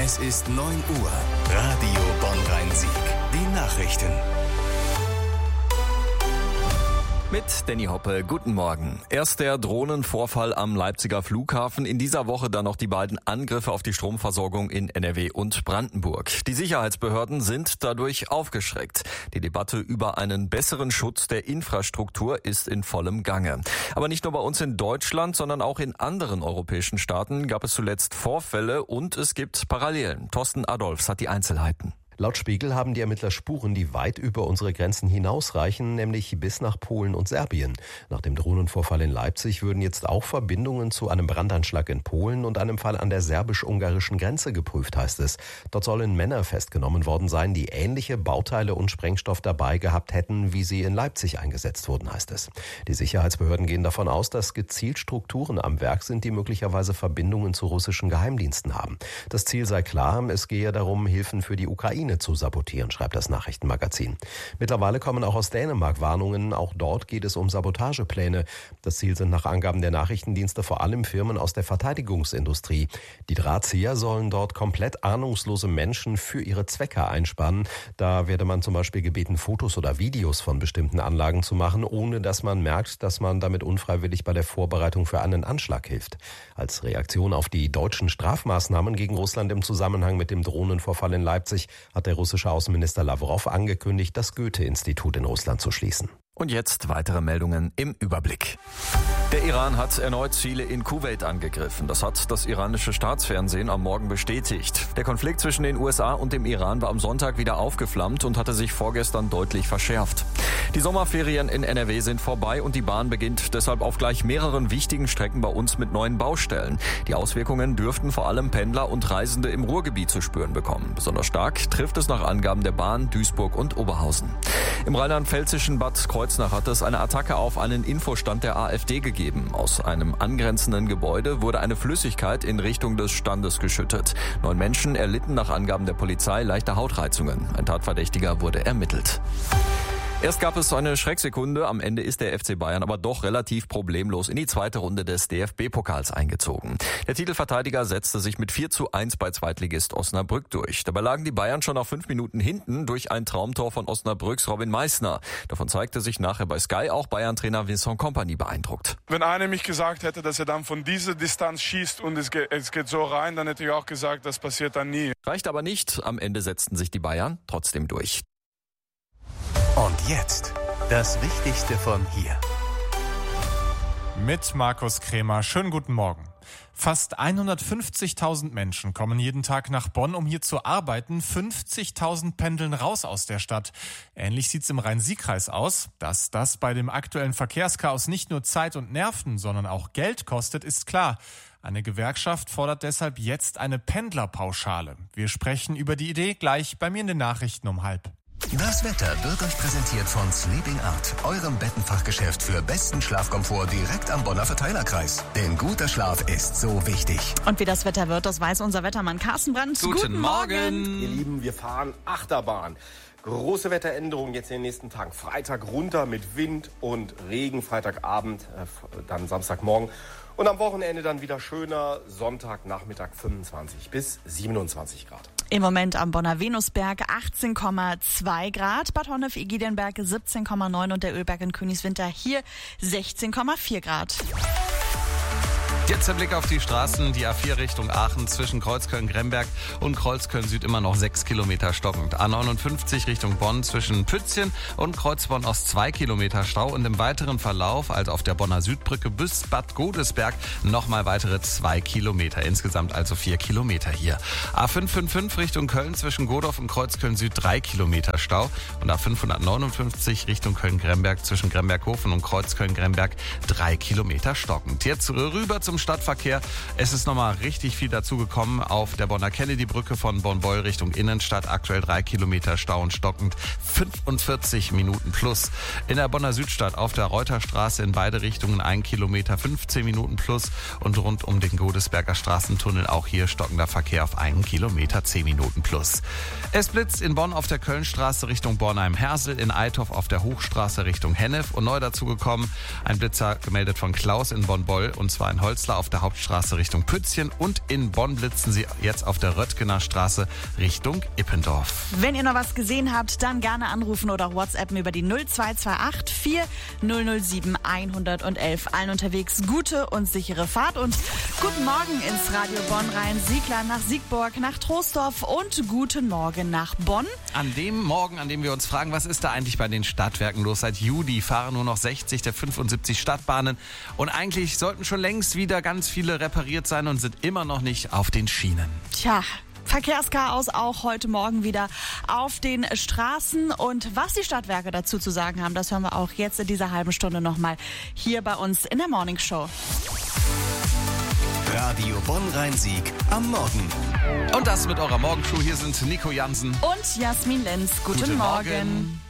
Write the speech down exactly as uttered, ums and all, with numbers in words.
Es ist neun Uhr. Radio Bonn-Rhein-Sieg. Die Nachrichten. Mit Danny Hoppe, guten Morgen. Erst der Drohnenvorfall am Leipziger Flughafen, in dieser Woche dann noch die beiden Angriffe auf die Stromversorgung in N R W und Brandenburg. Die Sicherheitsbehörden sind dadurch aufgeschreckt. Die Debatte über einen besseren Schutz der Infrastruktur ist in vollem Gange. Aber nicht nur bei uns in Deutschland, sondern auch in anderen europäischen Staaten gab es zuletzt Vorfälle und es gibt Parallelen. Thorsten Adolfs hat die Einzelheiten. Laut Spiegel haben die Ermittler Spuren, die weit über unsere Grenzen hinausreichen, nämlich bis nach Polen und Serbien. Nach dem Drohnenvorfall in Leipzig würden jetzt auch Verbindungen zu einem Brandanschlag in Polen und einem Fall an der serbisch-ungarischen Grenze geprüft, heißt es. Dort sollen Männer festgenommen worden sein, die ähnliche Bauteile und Sprengstoff dabei gehabt hätten, wie sie in Leipzig eingesetzt wurden, heißt es. Die Sicherheitsbehörden gehen davon aus, dass gezielt Strukturen am Werk sind, die möglicherweise Verbindungen zu russischen Geheimdiensten haben. Das Ziel sei klar, es gehe darum, Hilfen für die Ukraine zu sabotieren, schreibt das Nachrichtenmagazin. Mittlerweile kommen auch aus Dänemark Warnungen. Auch dort geht es um Sabotagepläne. Das Ziel sind nach Angaben der Nachrichtendienste vor allem Firmen aus der Verteidigungsindustrie. Die Drahtzieher sollen dort komplett ahnungslose Menschen für ihre Zwecke einspannen. Da werde man zum Beispiel gebeten, Fotos oder Videos von bestimmten Anlagen zu machen, ohne dass man merkt, dass man damit unfreiwillig bei der Vorbereitung für einen Anschlag hilft. Als Reaktion auf die deutschen Strafmaßnahmen gegen Russland im Zusammenhang mit dem Drohnenvorfall in Leipzig hat der russische Außenminister Lavrov angekündigt, das Goethe-Institut in Russland zu schließen. Und jetzt weitere Meldungen im Überblick. Der Iran hat erneut Ziele in Kuwait angegriffen. Das hat das iranische Staatsfernsehen am Morgen bestätigt. Der Konflikt zwischen den U S A und dem Iran war am Sonntag wieder aufgeflammt und hatte sich vorgestern deutlich verschärft. Die Sommerferien in N R W sind vorbei und die Bahn beginnt deshalb auf gleich mehreren wichtigen Strecken bei uns mit neuen Baustellen. Die Auswirkungen dürften vor allem Pendler und Reisende im Ruhrgebiet zu spüren bekommen. Besonders stark trifft es nach Angaben der Bahn Duisburg und Oberhausen. Im rheinland-pfälzischen Bad Kreuznach hat es eine Attacke auf einen Infostand der AfD gegeben. Aus einem angrenzenden Gebäude wurde eine Flüssigkeit in Richtung des Standes geschüttet. Neun Menschen erlitten nach Angaben der Polizei leichte Hautreizungen. Ein Tatverdächtiger wurde ermittelt. Erst gab es eine Schrecksekunde, am Ende ist der F C Bayern aber doch relativ problemlos in die zweite Runde des D F B-Pokals eingezogen. Der Titelverteidiger setzte sich mit vier zu eins bei Zweitligist Osnabrück durch. Dabei lagen die Bayern schon nach fünf Minuten hinten durch ein Traumtor von Osnabrücks Robin Meissner. Davon zeigte sich nachher bei Sky auch Bayern-Trainer Vincent Kompany beeindruckt. Wenn einer mich gesagt hätte, dass er dann von dieser Distanz schießt und es geht, es geht so rein, dann hätte ich auch gesagt, das passiert dann nie. Reicht aber nicht, am Ende setzten sich die Bayern trotzdem durch. Und jetzt das Wichtigste von hier. Mit Markus Krämer. Schönen guten Morgen. Fast hundertfünfzigtausend Menschen kommen jeden Tag nach Bonn, um hier zu arbeiten. fünfzigtausend pendeln raus aus der Stadt. Ähnlich sieht's im Rhein-Sieg-Kreis aus. Dass das bei dem aktuellen Verkehrschaos nicht nur Zeit und Nerven, sondern auch Geld kostet, ist klar. Eine Gewerkschaft fordert deshalb jetzt eine Pendlerpauschale. Wir sprechen über die Idee gleich bei mir in den Nachrichten um halb. Das Wetter wird euch präsentiert von Sleeping Art, eurem Bettenfachgeschäft für besten Schlafkomfort direkt am Bonner Verteilerkreis. Denn guter Schlaf ist so wichtig. Und wie das Wetter wird, das weiß unser Wettermann Carsten Brandt. Guten, Guten Morgen. Morgen! Ihr Lieben, wir fahren Achterbahn. Große Wetteränderungen jetzt in den nächsten Tagen. Freitag runter mit Wind und Regen, Freitagabend, äh, dann Samstagmorgen. Und am Wochenende dann wieder schöner, Sonntagnachmittag fünfundzwanzig bis siebenundzwanzig Grad. Im Moment am Bonner Venusberg achtzehn Komma zwei Grad, Bad Honnef-Egidionberg siebzehn Komma neun und der Ölberg in Königswinter hier sechzehn Komma vier Grad. Jetzt der Blick auf die Straßen, die A vier Richtung Aachen zwischen Kreuzköln-Gremberg und Kreuzköln-Süd immer noch sechs Kilometer stockend. A neunundfünfzig Richtung Bonn zwischen Pützchen und Kreuzborn Ost zwei Kilometer Stau und im weiteren Verlauf, also auf der Bonner Südbrücke bis Bad Godesberg, nochmal weitere zwei Kilometer. Insgesamt also vier Kilometer hier. A fünfhundertfünfundfünfzig Richtung Köln zwischen Godorf und Kreuzköln-Süd drei Kilometer Stau und A fünfhundertneunundfünfzig Richtung Köln-Gremberg zwischen Gremberghofen und Kreuzköln-Gremberg drei Kilometer stockend. Jetzt rüber zum Stadtverkehr. Es ist nochmal richtig viel dazugekommen auf der Bonner Kennedy-Brücke von Bonn-Beul Richtung Innenstadt. Aktuell drei Kilometer Stau und stockend fünfundvierzig Minuten plus. In der Bonner Südstadt auf der Reuterstraße in beide Richtungen ein Kilometer fünfzehn Minuten plus und rund um den Godesberger Straßentunnel auch hier stockender Verkehr auf einen Kilometer zehn Minuten plus. Es blitzt in Bonn auf der Kölnstraße Richtung Bornheim-Hersel, in Eitorf auf der Hochstraße Richtung Hennef und neu dazugekommen ein Blitzer gemeldet von Klaus in Bonn-Beul und zwar in Holzlingen Wetzlar auf der Hauptstraße Richtung Pützchen und in Bonn blitzen sie jetzt auf der Röttgener Straße Richtung Ippendorf. Wenn ihr noch was gesehen habt, dann gerne anrufen oder WhatsAppen über die null zwei zwei acht vier null null sieben eins eins eins. Allen unterwegs gute und sichere Fahrt und guten Morgen ins Radio Bonn rein. Siegler nach Siegburg, nach Troisdorf und guten Morgen nach Bonn. An dem Morgen, an dem wir uns fragen, was ist da eigentlich bei den Stadtwerken los? Seit Juli fahren nur noch sechzig der fünfundsiebzig Stadtbahnen und eigentlich sollten schon längst wieder ganz viele repariert sein und sind immer noch nicht auf den Schienen. Tja, Verkehrschaos auch heute Morgen wieder auf den Straßen. Und was die Stadtwerke dazu zu sagen haben, das hören wir auch jetzt in dieser halben Stunde nochmal hier bei uns in der Morning Show. Radio Bonn-Rhein-Sieg am Morgen. Und das mit eurer Morgenshow. Hier sind Nico Jansen und Jasmin Lenz. Guten, Guten Morgen. Morgen.